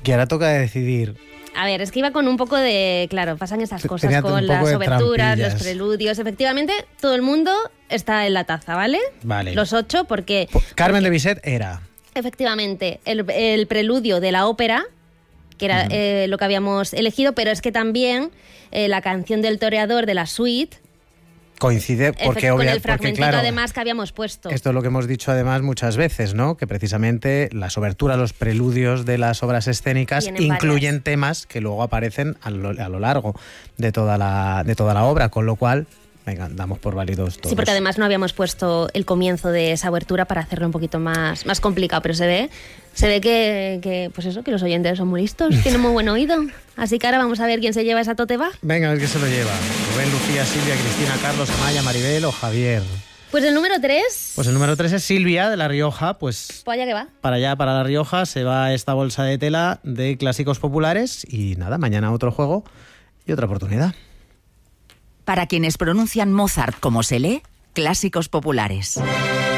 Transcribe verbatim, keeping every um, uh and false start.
Y ahora toca decidir. A ver, es que iba con un poco de... Claro, pasan esas cosas Tenía con un poco las de oberturas, trampillas. los preludios. Efectivamente, todo el mundo está en la taza, ¿vale? Vale. Los ocho, porque... Carmen de Bizet era... Efectivamente, el, el preludio de la ópera, que era uh-huh. eh, lo que habíamos elegido, pero es que también eh, la canción del toreador de la suite... Coincide porque, con obvia, el fragmentito porque, claro, además que habíamos puesto. Esto es lo que hemos dicho además muchas veces, ¿no? Que precisamente las oberturas, los preludios de las obras escénicas Tienen incluyen varias. temas que luego aparecen a lo, a lo largo de toda la de toda la obra, con lo cual, venga, damos por válidos todos. Sí, porque además no habíamos puesto el comienzo de esa obertura para hacerlo un poquito más, más complicado, pero se ve, se ve que, que, pues eso, que los oyentes son muy listos, tienen muy buen oído. Así que ahora vamos a ver quién se lleva esa tote bag. Venga, a ver quién se lo lleva. Rubén, Lucía, Silvia, Cristina, Carlos, Amaya, Maribel o Javier. Pues el número tres... Pues el número tres es Silvia, de La Rioja. Pues ¿Para allá que va? Para allá, para La Rioja, se va esta bolsa de tela de clásicos populares. Y nada, mañana otro juego y otra oportunidad. Para quienes pronuncian Mozart como se lee, clásicos populares.